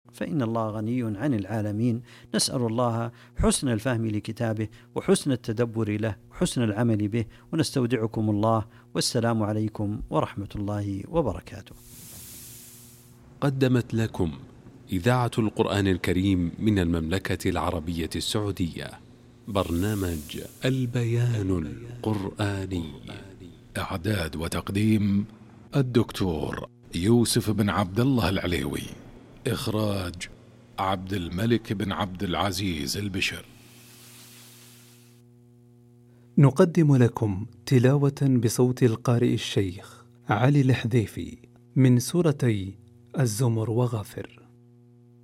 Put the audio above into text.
فإن الله غني عن العالمين. نسأل الله حسن الفهم لكتابه وحسن التدبر له وحسن العمل به، ونستودعكم الله، والسلام عليكم ورحمة الله وبركاته. قدمت لكم إذاعة القرآن الكريم من المملكة العربية السعودية برنامج البيان القرآني. إعداد وتقديم الدكتور يوسف بن عبد الله العليوي. إخراج عبد الملك بن عبد العزيز البشر. نقدم لكم تلاوة بصوت القارئ الشيخ علي الحذيفي من سورتي الزمر وغافر.